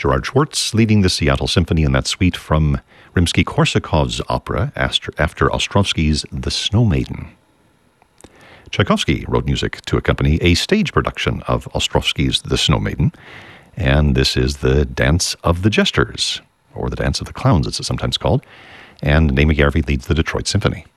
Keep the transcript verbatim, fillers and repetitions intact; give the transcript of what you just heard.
Gerard Schwartz leading the Seattle Symphony in that suite from Rimsky-Korsakov's opera after, after Ostrovsky's The Snow Maiden. Tchaikovsky wrote music to accompany a stage production of Ostrovsky's The Snow Maiden, and this is the Dance of the Jesters, or the Dance of the Clowns, as it's sometimes called, and Naima Garvey leads the Detroit Symphony.